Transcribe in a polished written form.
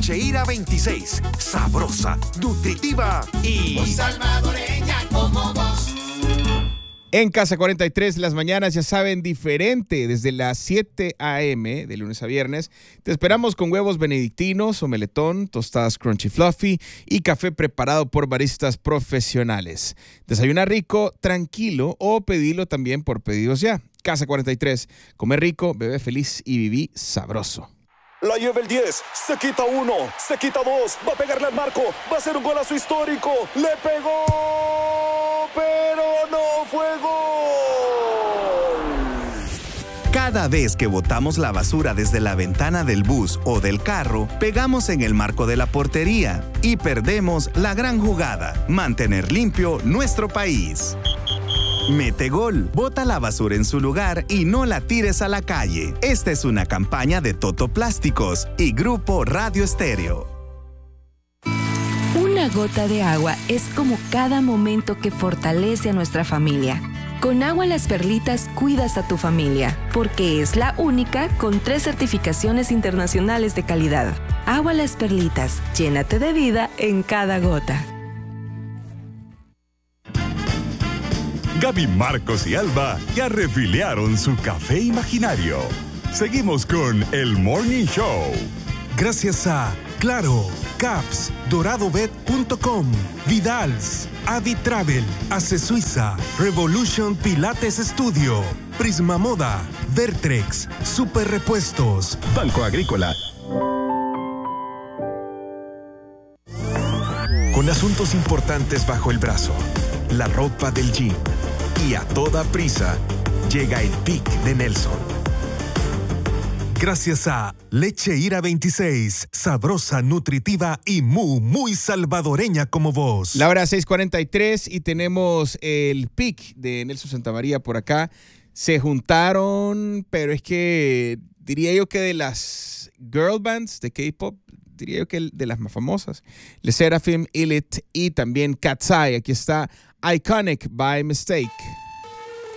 Leche Ira 26. Sabrosa, nutritiva y muy salvadoreña como vos. En Casa 43, las mañanas, ya saben, diferente. Desde las 7 a.m. de lunes a viernes, te esperamos con huevos benedictinos, omeletón, tostadas crunchy fluffy y café preparado por baristas profesionales. Desayuna rico, tranquilo o pedilo también por pedidos ya. Casa 43, come rico, bebe feliz y viví sabroso. La lleva el 10, se quita 1, se quita 2, va a pegarle al marco, va a ser un golazo histórico, le pegó, pero no fue gol. Cada vez que botamos la basura desde la ventana del bus o del carro, pegamos en el marco de la portería y perdemos la gran jugada, mantener limpio nuestro país. Mete gol, bota la basura en su lugar y no la tires a la calle. Esta es una campaña de Toto Plásticos y Grupo Radio Estéreo. Una gota de agua es como cada momento que fortalece a nuestra familia. Con Agua Las Perlitas cuidas a tu familia, porque es la única con 3 certificaciones internacionales de calidad. Agua Las Perlitas, llénate de vida en cada gota. Gaby, Marcos y Alba ya refiliaron su café imaginario. Seguimos con el Morning Show. Gracias a Claro, Caps, DoradoBet.com, Vidals, Adi Travel, Ace Suiza, Revolution Pilates Studio, Prisma Moda, Vertrex, Super Repuestos, Banco Agrícola. Con asuntos importantes bajo el brazo, la ropa del gym y a toda prisa, llega el pick de Nelson. Gracias a Leche Ira 26, sabrosa, nutritiva y muy salvadoreña como vos. La hora 6:43 y tenemos el pick de Nelson Santamaría por acá. Se juntaron, pero es que diría yo que de las girl bands de K-pop, diría yo que de las más famosas, LE SSERAFIM, Elite y también Cat's Eye. Aquí está Iconic by Mistake.